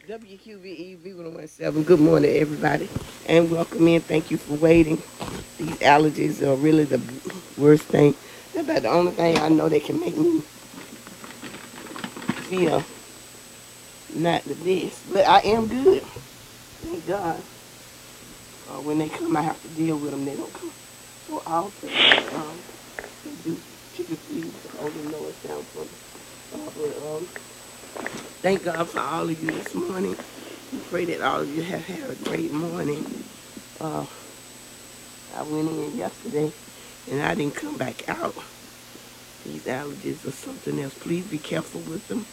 WQVE V117. Good morning, everybody, and welcome in. Thank you for waiting. These allergies are really the worst thing. They're about the only thing I know that can make me feel not the best. But I am good. Thank God. When they come, I have to deal with them. They don't come so often. They do chicken feed, hold the noise down for me. Thank God for all of you this morning. We pray that all of you have had a great morning. Uh, I went in yesterday and I didn't come back out. These allergies or something else. Please be careful with them.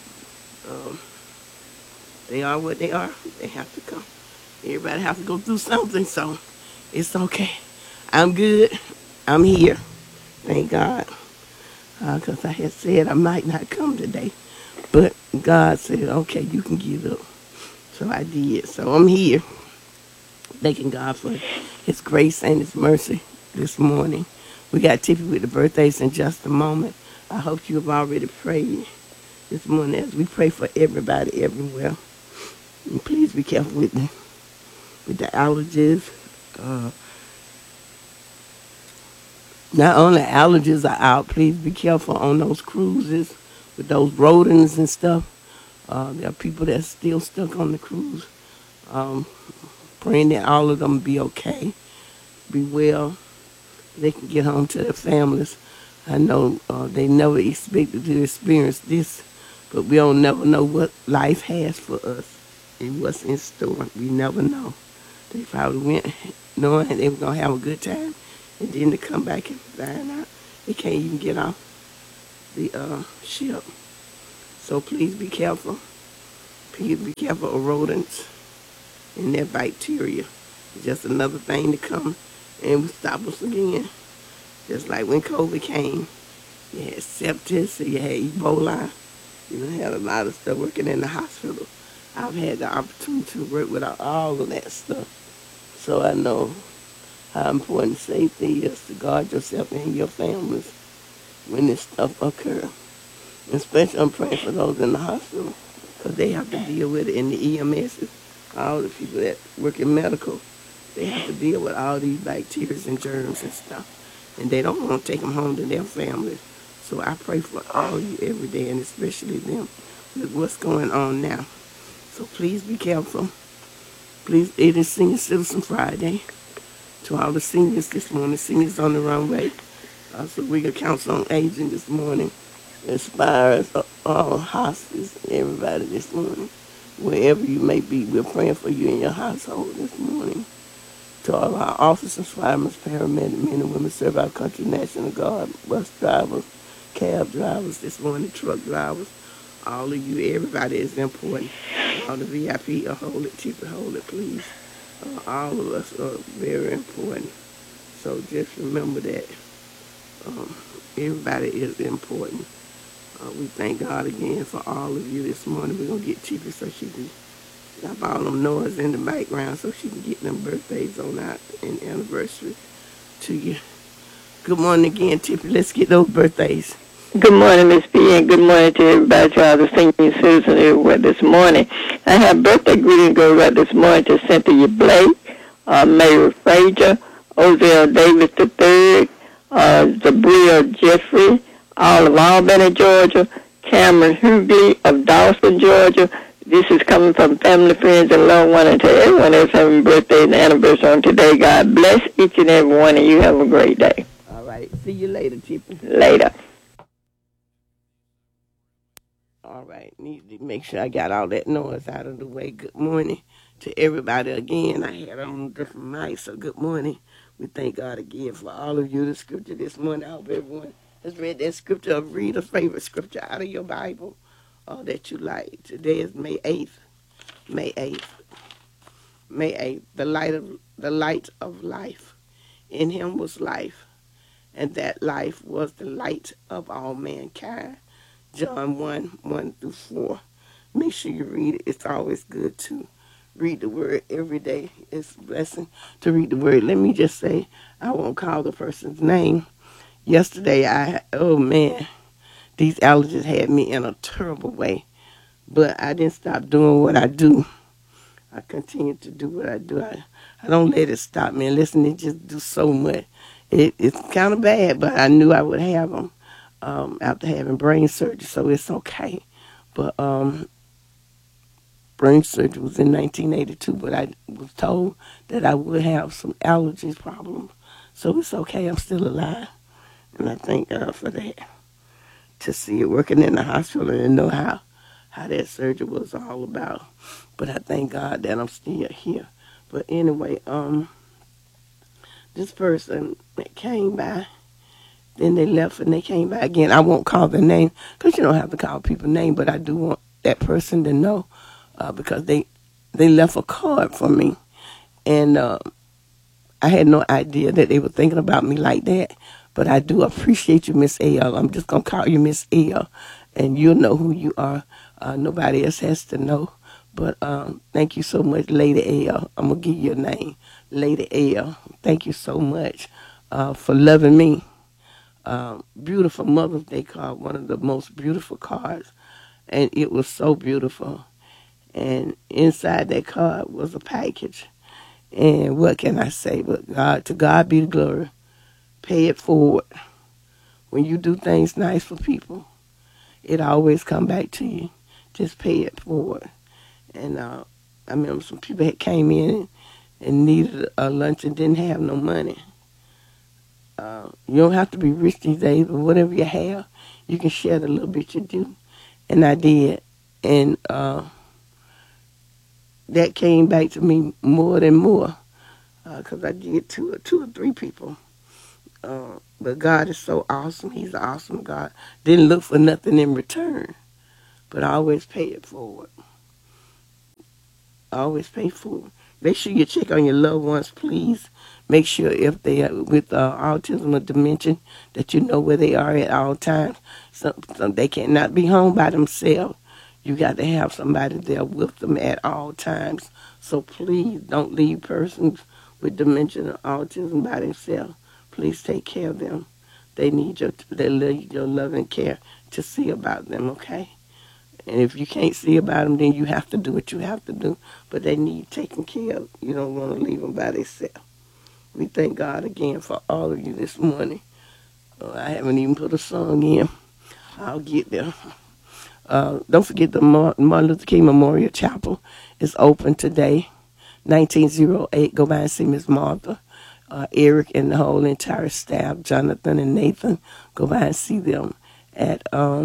They are what they are. They have to come. Everybody has to go through something, so it's okay. I'm good. I'm here. Thank God. Because I had said I might not come today. But God said, okay, you can get up. So I did. So I'm here. Thanking God for His grace and His mercy this morning. We got Tiffy with the birthdays in just a moment. I hope you have already prayed this morning as we pray for everybody everywhere. And please be careful with the allergies. Not only allergies are out, please be careful on those cruises with those rodents and stuff. There are people that's still stuck on the cruise. Praying that all of them be okay, be well, they can get home to their families. I know they never expected to experience this, but we don't never know what life has for us and what's in store. We never know. They probably went knowing they were going to have a good time, and then to come back and find out they can't even get off the ship. So please be careful. Please be careful of rodents and their bacteria. It's just another thing to come and stop us again. Just like when COVID came, you had sepsis, you had Ebola, you had a lot of stuff working in the hospital. I've had the opportunity to work with all of that stuff. So I know how important safety is to guard yourself and your families when this stuff occurs. Especially I'm praying for those in the hospital because they have to deal with it in the EMS. All the people that work in medical, they have to deal with all these bacteria and germs and stuff. And they don't want to take them home to their families. So I pray for all of you every day, and especially them with what's going on now. So please be careful. Please, it is Senior Citizen Friday. To all the seniors this morning, seniors on the runway. Also, we Council on Aging this morning. Inspires all hospice, everybody this morning. Wherever you may be, we're praying for you in your household this morning. To all our officers, firemen, paramedics, men and women serve our country, National Guard, bus drivers, cab drivers this morning, truck drivers, all of you, everybody is important. All the VIP are hold it, keep it, hold it, please. All of us are very important. So just remember that everybody is important. We thank God again for all of you this morning. We're going to get Chiefy so she can stop all them noise in the background so she can get them birthdays on out and anniversary to you. Good morning again, Tippy. Let's get those birthdays. Good morning, Miss B, and good morning to everybody, to all the senior citizens everywhere this morning. I have birthday greetings go right this morning to Cynthia Blake, Mary Frazier, Ozell Davis III, Zabria Jeffrey, all of Albany, Georgia, Cameron Hughley of Dawson, Georgia. This is coming from family, friends, and loved ones, and to everyone that's having birthday and anniversary on today. God bless each and every one, and you have a great day. All right. See you later, Tippy. Later. All right. Need to make sure I got all that noise out of the way. Good morning to everybody again. I had on different nights, so good morning. We thank God again for all of you. The scripture this morning, I hope everyone has read that scripture or read a favorite scripture out of your Bible that you like. Today is May 8th. May 8th. May 8th. The light of life. In him was life, and that life was the light of all mankind. John 1:1-4. Make sure you read it. It's always good to read the word every day. It's a blessing to read the word. Let me just say, I won't call the person's name. Yesterday, oh man, these allergies had me in a terrible way. But I didn't stop doing what I do. I continue to do what I do. I don't let it stop me. And listen, it just do so much. It's kind of bad, but I knew I would have them after having brain surgery, so it's okay. But brain surgery was in 1982, but I was told that I would have some allergies problems. So it's okay. I'm still alive. And I thank God for that. To see it working in the hospital and know how that surgery was all about. But I thank God that I'm still here. But anyway, this person that came by, then they left and they came by again. I won't call their name because you don't have to call people's name, but I do want that person to know because they left a card for me. And I had no idea that they were thinking about me like that. But I do appreciate you, Miss L. I'm just going to call you Miss L. And you'll know who you are. Nobody else has to know. But thank you so much, Lady L. I'm going to give you a name. Lady L. Thank you so much for loving me. Beautiful Mother's Day card, one of the most beautiful cards. And it was so beautiful. And inside that card was a package. And what can I say? But to God be the glory. Pay it forward. When you do things nice for people, it always come back to you. Just pay it forward. And I remember some people that came in and needed a lunch and didn't have no money. You don't have to be rich these days, but whatever you have, you can share the little bit you do. And I did. And that came back to me more than more because I did two or three people. But God is so awesome. He's an awesome God. Didn't look for nothing in return, but I always pay it forward. Always pay forward. Make sure you check on your loved ones, please. Make sure if they are with autism or dementia that you know where they are at all times. So they cannot be home by themselves. You got to have somebody there with them at all times. So please don't leave persons with dementia or autism by themselves. Please take care of them. They need your love and care to see about them, okay? And if you can't see about them, then you have to do what you have to do. But they need taken care of. You don't want to leave them by themselves. We thank God again for all of you this morning. I haven't even put a song in. I'll get there. Don't forget the Martin Luther King Memorial Chapel is open today, 1908. Go by and see Miss Martha. Eric and the whole entire staff, Jonathan and Nathan, go by and see them at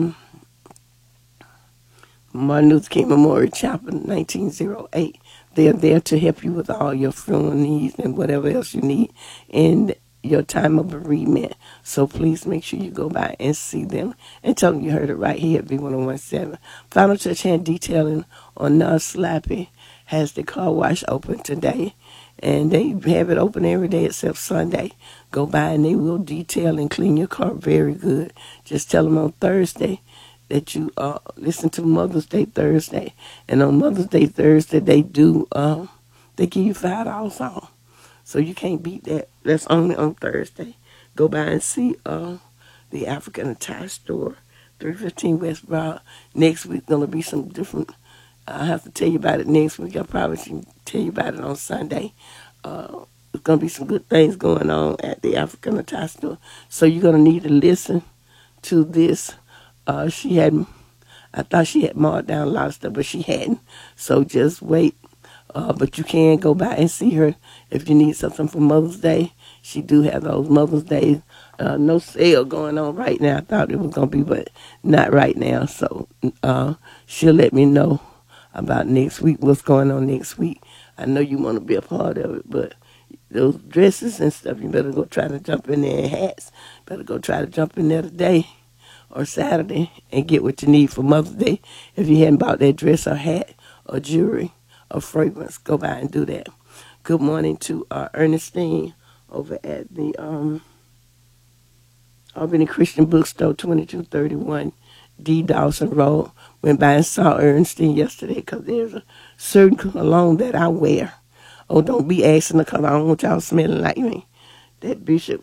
Martin Luther King Memorial Chapel, 1908. They're there to help you with all your funeral needs and whatever else you need in your time of bereavement. So please make sure you go by and see them and tell them you heard it right here at V1017. Final Touch Hand Detailing on North Slappy has the car wash open today. And they have it open every day except Sunday. Go by and they will detail and clean your car very good. Just tell them on Thursday that you listen to Mother's Day Thursday. And on Mother's Day Thursday, they do, they give you $5 off. So you can't beat that. That's only on Thursday. Go by and see the African Attire Store, 315 West Broad. Next week, going to be some different. I'll have to tell you about it next week. I'll probably tell you about it on Sunday. There's going to be some good things going on at the African Attire Store. So you're going to need to listen to this. I thought she had marked down a lot of stuff, but she hadn't. So just wait. But you can go by and see her if you need something for Mother's Day. She do have those Mother's Day. No sale going on right now. I thought it was going to be, but not right now. So she'll let me know about next week, what's going on next week. I know you want to be a part of it, but those dresses and stuff, you better go try to jump in there, and hats. Better go try to jump in there today or Saturday and get what you need for Mother's Day. If you hadn't bought that dress or hat or jewelry or fragrance, go by and do that. Good morning to Ernestine over at the Albany Christian Bookstore, 2231 D. Dawson Road. Went by and saw Ernestine yesterday because there's a certain cologne that I wear. Oh, don't be asking the color. I don't want y'all smelling like me. That Bishop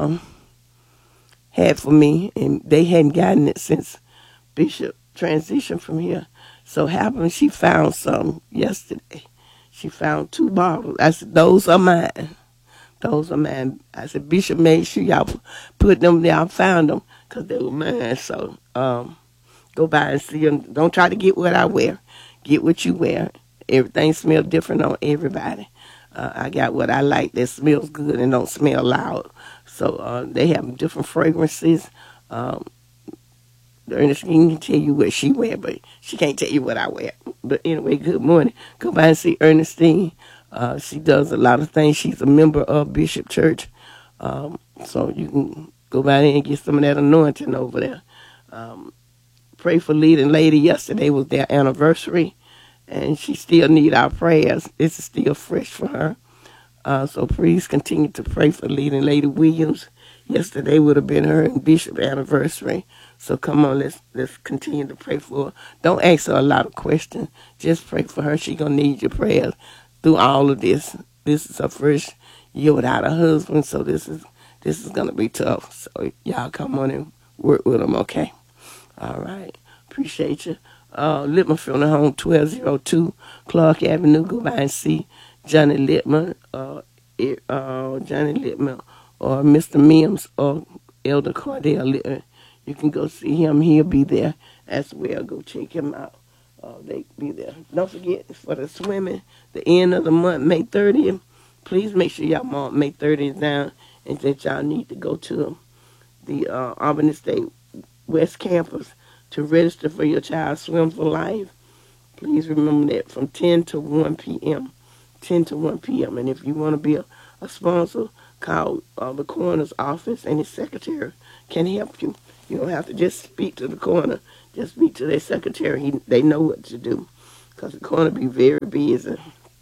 had for me, and they hadn't gotten it since Bishop transitioned from here. So happened she found some yesterday. She found 2 bottles. I said, those are mine. Those are mine. I said, Bishop made sure y'all put them there. I found them because they were mine. So go by and see them. Don't try to get what I wear. Get what you wear. Everything smells different on everybody. I got what I like that smells good and don't smell loud. So they have different fragrances. Ernestine can tell you what she wear, but she can't tell you what I wear. But anyway, good morning. Go by and see Ernestine. She does a lot of things. She's a member of Bishop Church. So you can go by there and get some of that anointing over there. Pray for leading lady. Yesterday was their anniversary, and she still need our prayers. It's still fresh for her. So please continue to pray for leading Lady Williams. Yesterday would have been her and Bishop anniversary. So come on, let's continue to pray for her. Don't ask her a lot of questions. Just pray for her. She's going to need your prayers through all of this. This is her first year without a husband, so this is going to be tough. So y'all come on and work with them, okay? All right. Appreciate you. Littman Funeral Home, 1202 Clark Avenue. Go by and see Johnny Littman, or Mr. Mims, or Elder Cordell Littman. You can go see him. He'll be there as well. Go check him out. They be there. Don't forget, for the swimming, the end of the month, May 30th, please make sure y'all mark May 30th down and that y'all need to go to the Albany State West Campus to register for your child's Swim for Life. Please remember that from 10 to 1 p.m. 10 to 1 p.m. And if you want to be a sponsor, call the coroner's office, and his secretary can help you. You don't have to just speak to the coroner. Just speak to their secretary. They know what to do, because the coroner be very busy.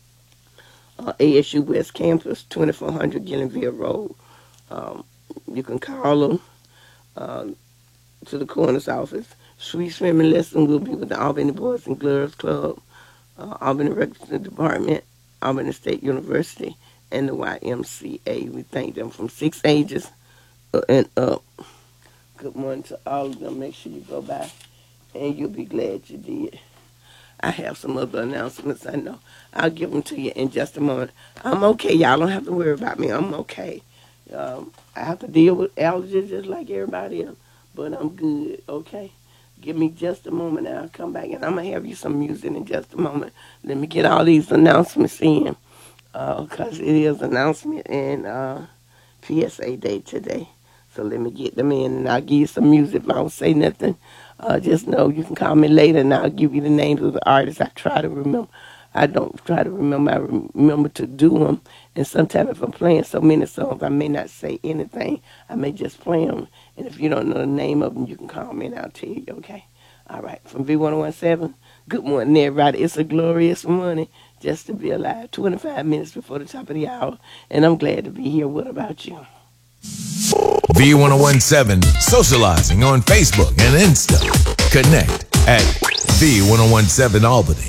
ASU West Campus, 2400 Gillenville Road. You can call them to the coroner's office. Sweet swimming lesson will be with the Albany Boys and Girls Club, Albany Recreation Department, Albany State University, and the YMCA. We thank them from 6 ages and up. Good morning to all of them. Make sure you go by, and you'll be glad you did. I have some other announcements, I know. I'll give them to you in just a moment. I'm okay. Y'all don't have to worry about me. I'm okay. I have to deal with allergies just like everybody else, but I'm good, okay? Give me just a moment, and I'll come back, and I'm going to have you some music in just a moment. Let me get all these announcements in, because it is announcement and PSA Day today. So let me get them in, and I'll give you some music. If I don't say nothing, just know you can call me later, and I'll give you the names of the artists. I try to remember. I don't try to remember. I remember to do them. And sometimes if I'm playing so many songs, I may not say anything. I may just play them. And if you don't know the name of them, you can call me, and I'll tell you, okay? All right, from V1017, good morning, everybody. It's a glorious morning just to be alive. 25 minutes before the top of the hour, and I'm glad to be here. What about you? V1017, socializing on Facebook and Insta. Connect at V1017 Albany.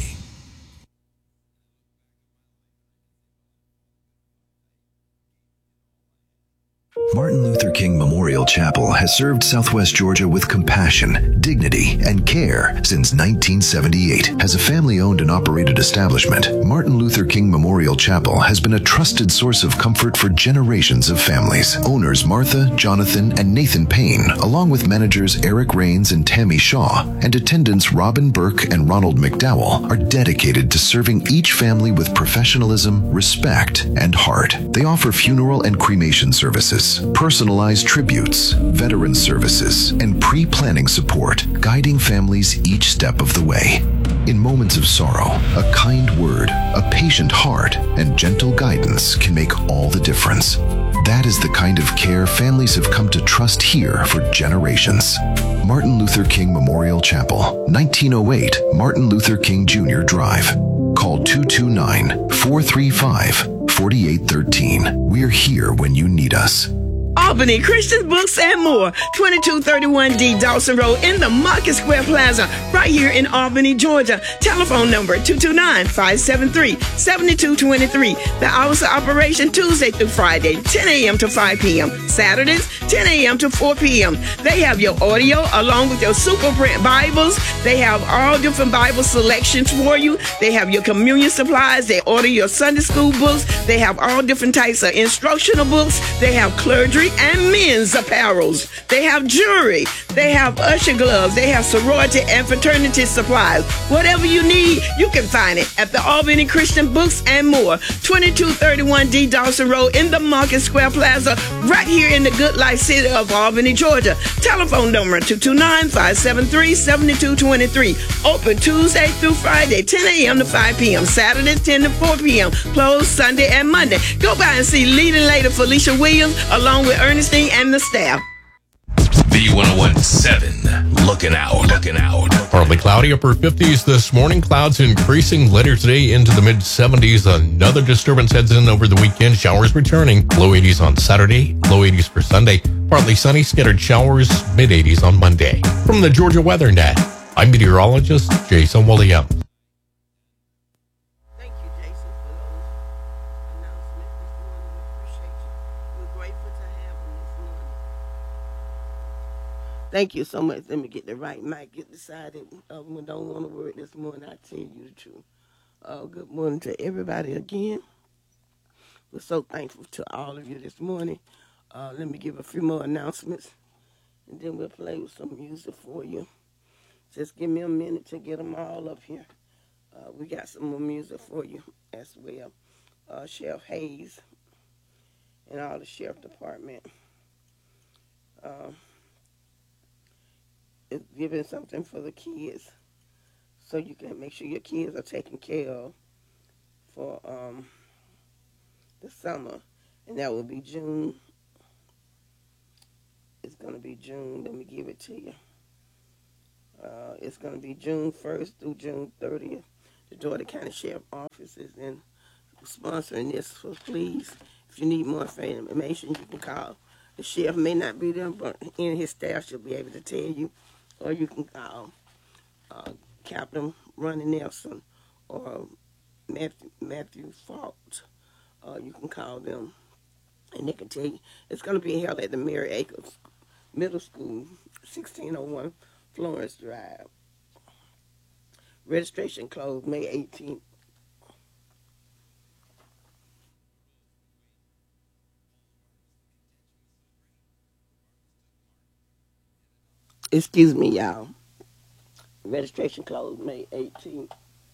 Martin Luther King Memorial Chapel has served Southwest Georgia with compassion, dignity, and care since 1978. As a family-owned and operated establishment, Martin Luther King Memorial Chapel has been a trusted source of comfort for generations of families. Owners Martha, Jonathan, and Nathan Payne, along with managers Eric Rains and Tammy Shaw, and attendants Robin Burke and Ronald McDowell, are dedicated to serving each family with professionalism, respect, and heart. They offer funeral and cremation services, personalized tributes, veteran services, and pre-planning support, guiding families each step of the way. In moments of sorrow, a kind word, a patient heart, and gentle guidance can make all the difference. That is the kind of care families have come to trust here for generations. Martin Luther King Memorial Chapel, 1908 Martin Luther King Jr. Drive. Call 229-435-4813. We're here when you need us. Albany Christian Books and More, 2231D Dawson Road in the Market Square Plaza, right here in Albany, Georgia. Telephone number 229-573-7223. The hours of operation Tuesday through Friday, 10 a.m. to 5 p.m. Saturdays, 10 a.m. to 4 p.m. They have your audio along with your super print Bibles. They have all different Bible selections for you. They have your communion supplies. They order your Sunday school books. They have all different types of instructional books. They have clergy and men's apparels. They have jewelry. They have usher gloves. They have sorority and fraternity supplies. Whatever you need, you can find it at the Albany Christian Books and More, 2231D Dawson Road in the Market Square Plaza, right here in the Good Life City of Albany, Georgia. Telephone number 229-573-7223. Open Tuesday through Friday, 10 a.m. to 5 p.m. Saturday, 10 to 4 p.m. Closed Sunday and Monday. Go by and see leading lady Felicia Williams along with Ernestine and the staff. V1017, looking out. Partly cloudy, upper 50s this morning. Clouds increasing later today into the mid-70s. Another disturbance heads in over the weekend. Showers returning. Low 80s on Saturday, low 80s for Sunday. Partly sunny, scattered showers, mid-80s on Monday. From the Georgia Weather Net, I'm meteorologist Jason Williams. Thank you, Jason, for those announcements this morning. We appreciate you. We're grateful to have them this morning. Thank you so much. Let me get the right mic. Get decided. We don't want to word this morning. I tell you the truth. Good morning to everybody again. We're so thankful to all of you this morning. Let me give a few more announcements, and then we'll play with some music for you. Just give me a minute to get them all up here. We got some more music for you as well. Sheriff Hayes and all the sheriff department is giving something for the kids, so you can make sure your kids are taken care of for the summer, and that will be June. It's going to be June. Let me give it to you. It's going to be June 1st through June 30th. The Georgia County Sheriff Office is in sponsoring this, so please, if you need more information, you can call. The sheriff may not be there, but in his staff should be able to tell you, or you can call Captain Ronnie Nelson or Matthew Fault. You can call them, and they can tell you. It's going to be held at the Mary Acres Middle School, 1601 Florence Drive. Registration closed May 18th. Excuse me, y'all. Registration closed May 18th.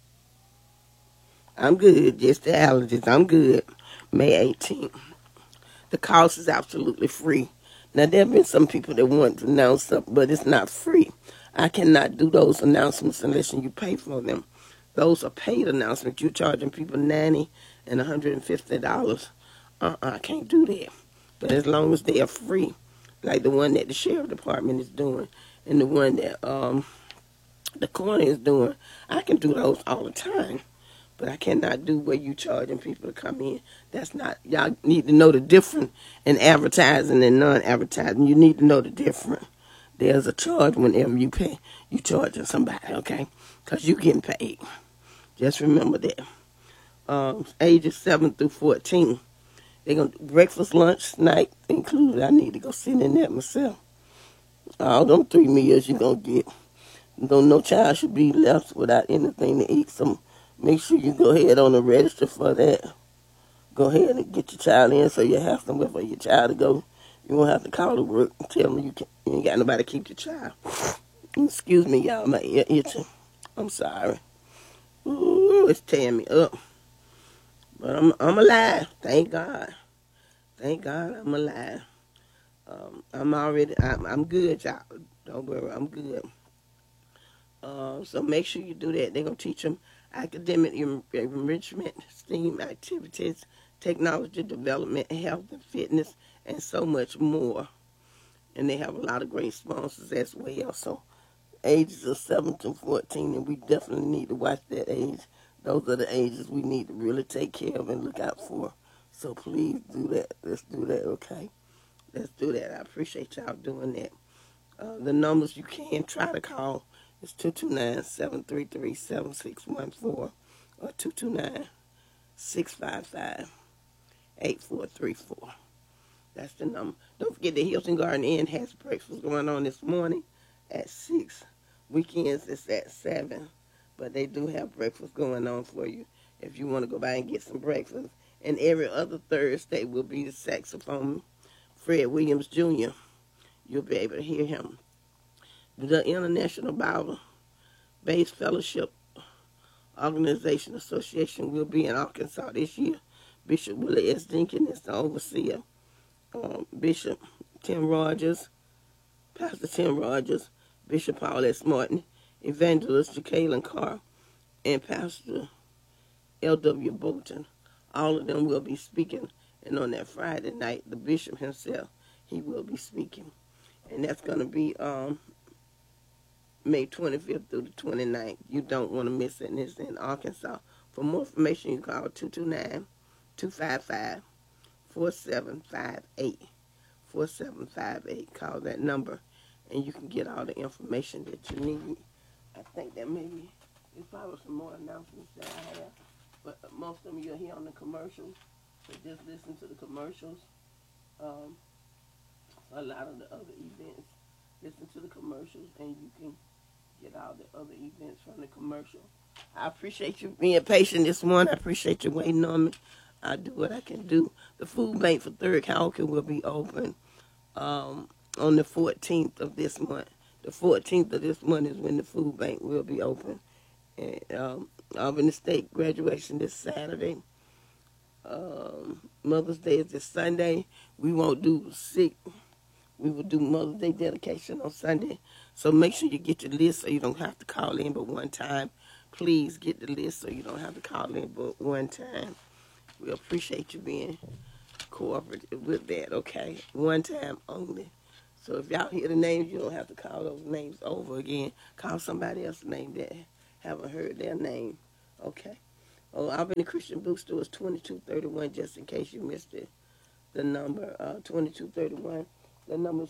I'm good. Just the allergies. I'm good. May 18th. The cost is absolutely free. Now, there have been some people that want to announce something, but it's not free. I cannot do those announcements unless you pay for them. Those are paid announcements. You're charging people $90 and $150. I can't do that. But as long as they are free, like the one that the sheriff department is doing and the one that the coroner is doing, I can do those all the time. But I cannot do where you charging people to come in. That's not, y'all need to know the difference in advertising and non-advertising. You need to know the difference. There's a charge whenever you pay. You charging somebody, okay? Because you getting paid. Just remember that. Ages 7 through 14. They're going to do breakfast, lunch, snack included. I need to go sit in that myself. All them 3 meals you going to get. No child should be left without anything to eat. So make sure you go ahead on the register for that. Go ahead and get your child in so you have somewhere for your child to go. You won't have to call to work and tell them you ain't got nobody to keep your child. Excuse me, y'all, my ear itching. I'm sorry. Ooh, it's tearing me up. But I'm alive. Thank God. Thank God I'm alive. I'm good, y'all. Don't worry, I'm good. So make sure you do that. They're going to teach them academic enrichment, STEAM activities, technology development, health and fitness, and so much more. And they have a lot of great sponsors as well. So ages of 7 to 14, and we definitely need to watch that age. Those are the ages we need to really take care of and look out for. So please do that. Let's do that, okay? let's do that. I appreciate y'all doing that. The numbers you can try to call is 229-733-7614 or 229-655-8434. That's the number. Don't forget the Hilton Garden Inn has breakfast going on this morning at 6. Weekends it's at 7. But they do have breakfast going on for you if you want to go by and get some breakfast. And every other Thursday will be the saxophone Fred Williams Jr. You'll be able to hear him. The International Bible-Based Fellowship Organization Association will be in Arkansas this year. Bishop Willie S. Jenkins is the overseer. Bishop Tim Rogers, Pastor Tim Rogers, Bishop Paul S. Martin, Evangelist Jacqueline Carr, and Pastor L.W. Bolton. All of them will be speaking. And on that Friday night, the bishop himself, he will be speaking. And that's going to be May 25th through the 29th. You don't want to miss it, and it's in Arkansas. For more information, you call 229-255-4758. 4758. Call that number, and you can get all the information that you need. I think that maybe there's probably some more announcements that I have, but most of them you'll hear on the commercials. So just listen to the commercials. A lot of the other events, listen to the commercials, and you can get all the other events from the commercial. I appreciate you being patient this morning. I appreciate you waiting on me. I do what I can do. The food bank for Third County will be open on the 14th of this month. The 14th of this month is when the food bank will be open. And Albany State graduation this Saturday. Mother's Day is this Sunday. We won't do we will do Mother's Day dedication on Sunday. So make sure you get your list so you don't have to call in but one time. Please get the list so you don't have to call in but one time. We appreciate you being cooperative with that, okay? One time only. So if y'all hear the names, you don't have to call those names over again. Call somebody else's name that haven't heard their name, okay? Oh, Albany Christian Bookstore is 2231, just in case you missed it. The number, 2231. The number is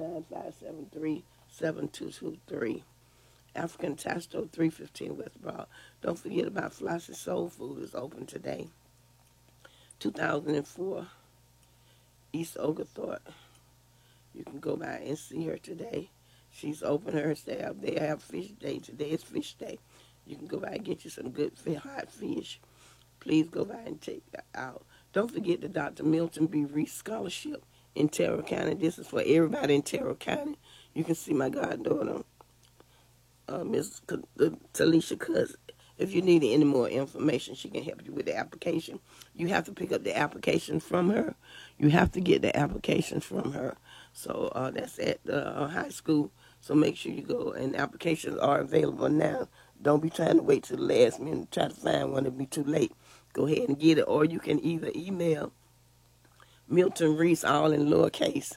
229-573-7223. African Tasto, 315 West Broad. Don't forget about Flossie Soul Food is open today. 2004 East Oglethorpe. You can go by and see her today. She's open her staff. They have fish day. Today is fish day. You can go by and get you some good hot fish. Please go by and take that out. Don't forget the Dr. Milton B. Reese Scholarship in Terrell County. This is for everybody in Terrell County. You can see my goddaughter, Miss Talisha Cuz. If you need any more information, she can help you with the application. You have to pick up the application from her. You have to get the application from her. So that's at the high school. So make sure you go, and applications are available now. Don't be trying to wait till the last minute to try to find one. It'll be too late. Go ahead and get it, or you can either email Milton Reese, all in lowercase,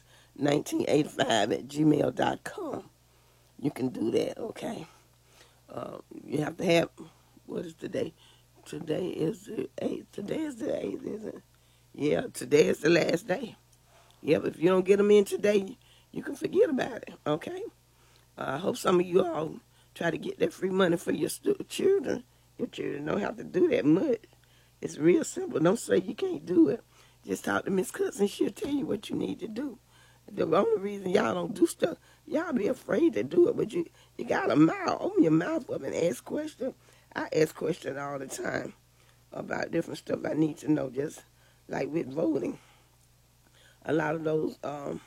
1985@gmail.com. You can do that, okay? You have to have, what is today? Today is the 8th. Today is the 8th, isn't it? Yeah, today is the last day. Yeah, but if you don't get them in today, you can forget about it, okay? I hope some of you all try to get that free money for your children. Your children don't have to do that much. It's real simple. Don't say you can't do it. Just talk to Miss Cousin. She'll tell you what you need to do. The only reason y'all don't do stuff, y'all be afraid to do it, but you got a mouth. Open your mouth up and ask questions. I ask questions all the time about different stuff I need to know, just like with voting. A lot of those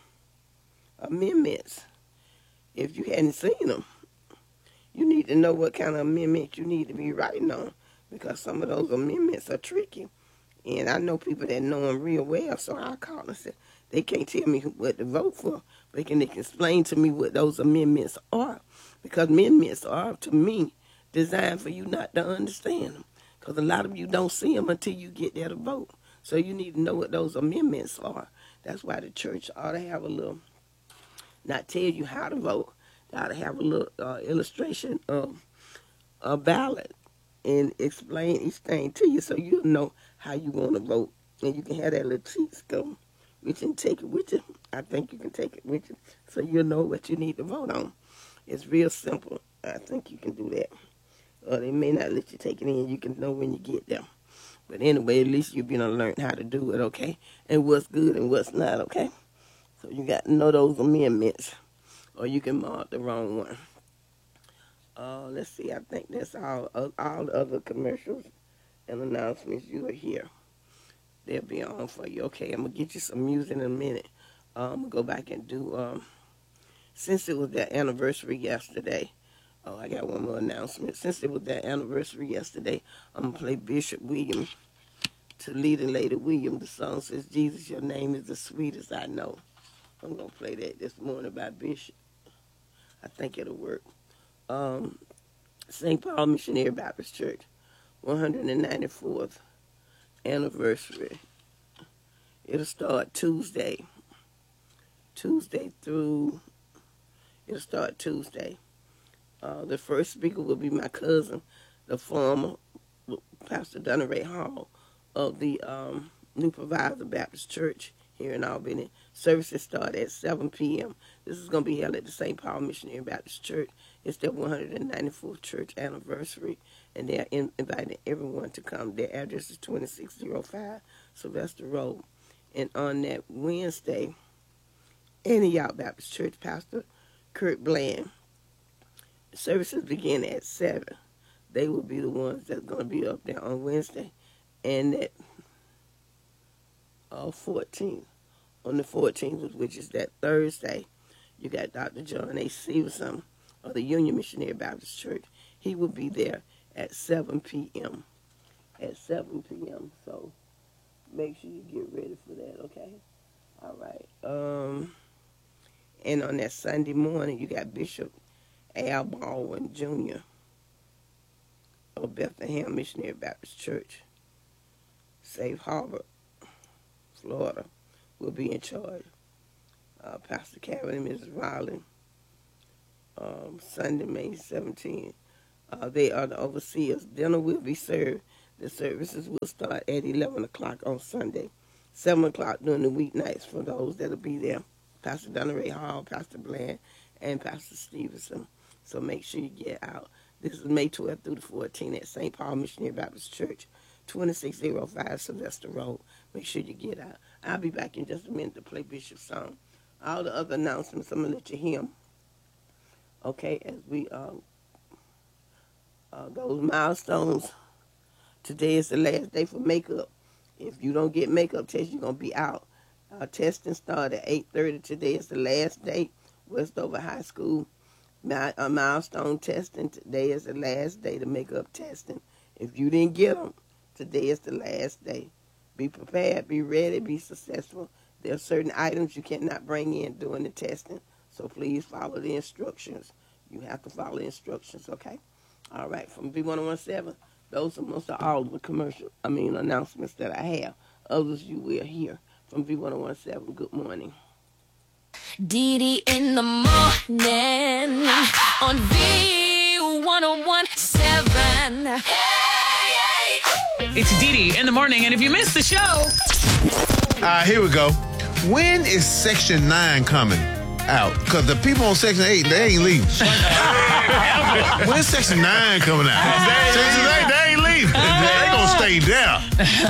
amendments, if you hadn't seen them, you need to know what kind of amendments you need to be writing on, because some of those amendments are tricky. And I know people that know them real well, so I call and say, they can't tell me what to vote for, but they can explain to me what those amendments are. Because amendments are, to me, designed for you not to understand them. Because a lot of you don't see them until you get there to vote. So you need to know what those amendments are. That's why the church ought to have a little, not tell you how to vote, they ought to have a little illustration of a ballot and explain each thing to you so you'll know how you want to vote. And you can have that little cheat go with you and take it with you. I think you can take it with you so you'll know what you need to vote on. It's real simple. I think you can do that. Or they may not let you take it in. You can know when you get there. But anyway, at least you'll be able to learn how to do it, okay? And what's good and what's not, okay? So you got to know those amendments. Or you can mark the wrong one. Let's see. I think that's all the other commercials and announcements you will hear. They'll be on for you. Okay, I'm going to get you some music in a minute. I'm going to go back and do, since it was their anniversary yesterday, I got one more announcement. Since it was their anniversary yesterday, I'm going to play Bishop Williams to leading Lady Williams. The song says, Jesus, your name is the sweetest I know. I'm going to play that this morning by Bishop. I think it'll work. St. Paul Missionary Baptist Church, 194th anniversary. It'll start Tuesday. It'll start Tuesday. The first speaker will be my cousin, the former Pastor Donneray Hall of the New Provider Baptist Church here in Albany. Services start at 7 p.m. This is going to be held at the St. Paul Missionary Baptist Church. It's their 194th church anniversary, and they're inviting everyone to come. Their address is 2605 Sylvester Road. And on that Wednesday, Antioch Baptist Church, Pastor Kurt Bland. Services begin at 7. They will be the ones that's going to be up there on Wednesday. And at 14th, on the 14th, which is that Thursday, you got Dr. John A. Stevenson of the Union Missionary Baptist Church. He will be there at 7 p.m. At 7 p.m. So make sure you get ready for that, okay? All right. And on that Sunday morning, you got Bishop Al Baldwin Jr. of Bethlehem Missionary Baptist Church, Safe Harbor, Florida, will be in charge. Pastor Kevin and Mrs. Riley, Sunday, May 17th. They are the overseers. Dinner will be served. The services will start at 11 o'clock on Sunday, 7 o'clock during the weeknights for those that will be there. Pastor Donneray Hall, Pastor Bland, and Pastor Stevenson. So make sure you get out. This is May 12th through the 14th at St. Paul Missionary Baptist Church, 2605 Sylvester Road. Make sure you get out. I'll be back in just a minute to play Bishop's song. All the other announcements, I'm going to let you hear them. Okay, as we, those milestones, today is the last day for makeup. If you don't get makeup test, you're going to be out. Our testing started at 8:30. Today is the last day. Westover High School milestone testing. Today is the last day to makeup testing. If you didn't get them, today is the last day. Be prepared, be ready, be successful. There are certain items you cannot bring in during the testing, so please follow the instructions. You have to follow the instructions, okay? All right, from V1017, those are most of all the announcements that I have. Others you will hear from V1017. Good morning. Dee Dee in the morning on V1017. It's Dee Dee in the morning, and if you missed the show... Here we go. When is Section 9 coming out? Because the people on Section 8, they ain't leaving. When's Section 9 coming out? Section 8, they ain't leaving. They gonna stay there.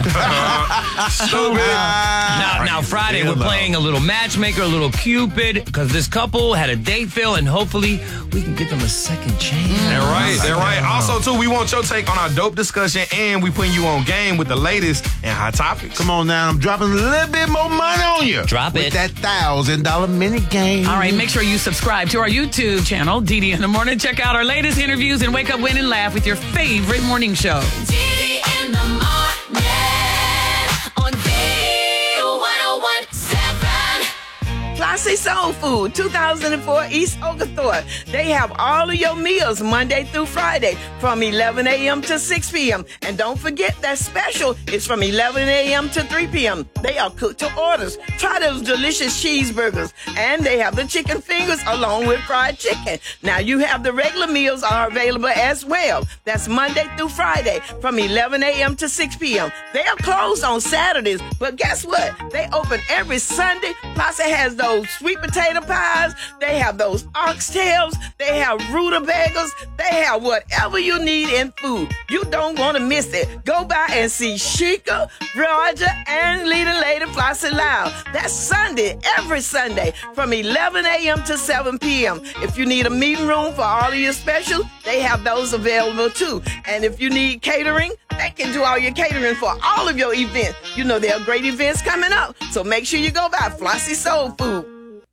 Now Friday, we're playing a little matchmaker, a little Cupid, because this couple had a date fail, and hopefully we can get them a second chance. They're right. Also, too, we want your take on our dope discussion, and we putting you on game with the latest and hot topics. Come on now, I'm dropping a little bit more money on you. Drop it. With that $1,000 mini game. All right, make sure you subscribe to our YouTube channel, Dee Dee in the Morning. Check out our latest interviews and wake up, win, and laugh with your favorite morning show. Dee Dee in the morning on V1017. Flossie Soul Food, 2004 East Oglethorpe. They have all of your meals Monday through Friday from 11 a.m. to 6 p.m. And don't forget that special is from 11 a.m. to 3 p.m. They are cooked to orders. Try those delicious cheeseburgers. And they have the chicken fingers along with fried chicken. Now you have the regular meals are available as well. That's Monday through Friday from 11 a.m. to 6 p.m. They are closed on Saturdays, but guess what? They open every Sunday. Plus it has those sweet potato pies. They have those oxtails. They have rutabagas. They have whatever you need in food. You don't want to miss it. Go by and see Sheikah, Roger, and Leader Lady Flossie Loud. That's Sunday, every Sunday, from 11 a.m. to 7 p.m. If you need a meeting room for all of your specials, they have those available too. And if you need catering, they can do all your catering for all of your events. You know there are great events coming up, so make sure you go by Flossie Soul Food.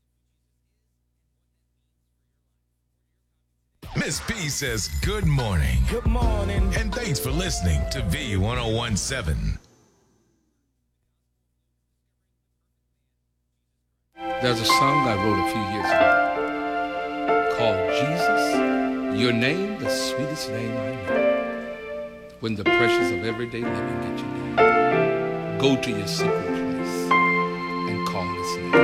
Miss P says good morning. Good morning. And thanks for listening to V1017. There's a song I wrote a few years ago called Jesus, Your Name, the Sweetest Name I Know. When the pressures of everyday living get you down, go to your secret place and call His name.